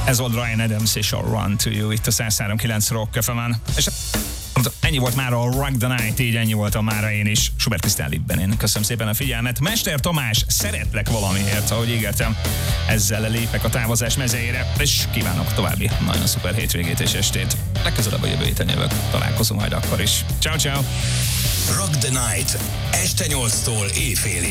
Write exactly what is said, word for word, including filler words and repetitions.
Ez volt Ryan Adams és a Run to You itt a száz három kilenc Rock ef emen. És ennyi volt már a Rock the Night, így ennyi voltam mára én is. Schubert Krisztál Libben. Köszönöm szépen a figyelmet. Mester Tamás, szeretlek valamiért, ahogy ígértem, ezzel lépek a távozás mezejére, és kívánok további nagyon szuper hétvégét és estét. Legközelebb a jövő héten jövök. Találkozunk majd akkor is. Ciao, ciao. Rock the Night. Este nyolctól éjfélig.